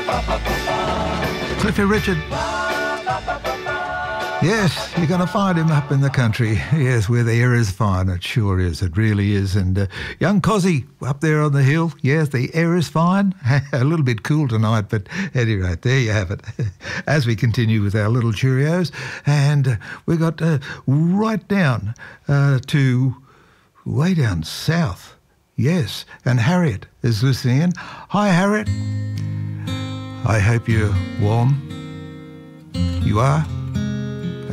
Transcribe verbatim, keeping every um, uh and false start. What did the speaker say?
Cliffy Richard. Yes, you're going to find him up in the country. Yes, where the air is fine. It sure is. It really is. And uh, young Cozzy up there on the hill. Yes, the air is fine. A little bit cool tonight, but anyway, there you have it. As we continue with our little Cheerios, and uh, we got uh, right down uh, to way down south. Yes, and Harriet is listening in. Hi, Harriet. I hope you're warm. You are?